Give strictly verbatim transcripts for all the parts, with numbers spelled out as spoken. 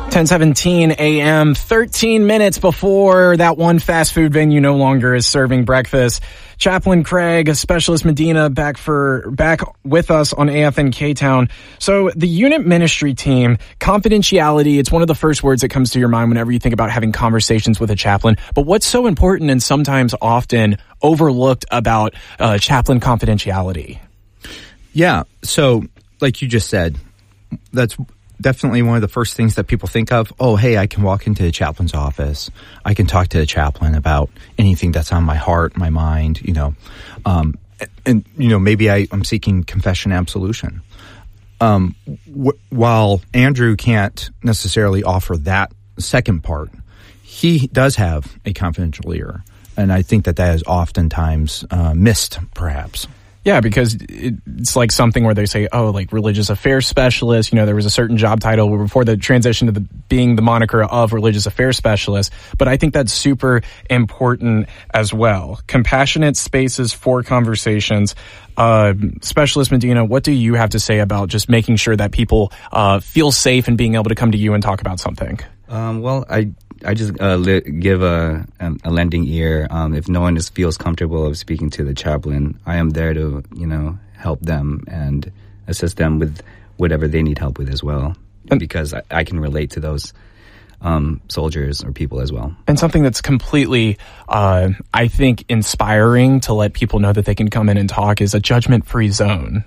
ten seventeen a.m., thirteen minutes before that one fast food venue no longer is serving breakfast. Chaplain Craig, Specialist Medina, back for back with us on A F N K-Town. So the unit ministry team, confidentiality, it's one of the first words that comes to your mind whenever you think about having conversations with a chaplain. But what's so important and sometimes often overlooked about uh, chaplain confidentiality? Yeah, so like you just said, that's definitely one of the first things that people think of. Oh, hey, I can walk into the chaplain's office. I can talk to the chaplain about anything that's on my heart, my mind, you know. Um, and, you know, maybe I, I'm seeking confession absolution. Um, w- while Andrew can't necessarily offer that second part, he does have a confidential ear. And I think that that is oftentimes uh, missed, perhaps. Yeah, because it's like something where they say, oh, like religious affairs specialist, you know, there was a certain job title before the transition to the, being the moniker of religious affairs specialist. But I think that's super important as well. Compassionate spaces for conversations. Uh, Specialist Medina, what do you have to say about just making sure that people uh, feel safe and being able to come to you and talk about something? Um, well, I I just uh, li- give a, a lending ear. Um, if no one just feels comfortable of speaking to the chaplain, I am there to, you know, help them and assist them with whatever they need help with as well, and because I, I can relate to those um, soldiers or people as well. And something that's completely, uh, I think, inspiring to let people know that they can come in and talk is a judgment-free zone.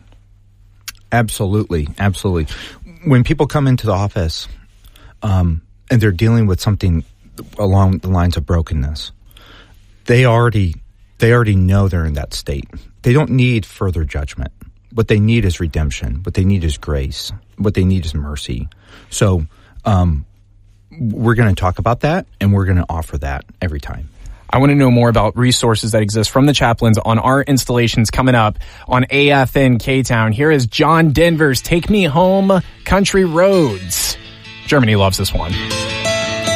Absolutely, absolutely. When people come into the office, um, and they're dealing with something along the lines of brokenness, they already they already know they're in that state. They don't need further judgment. What they need is redemption. What they need is grace. What they need is mercy. So um, we're going to talk about that, and we're going to offer that every time. I want to know more about resources that exist from the chaplains on our installations coming up on A F N K-Town. Here is John Denver's Take Me Home, Country Roads. Germany loves this one.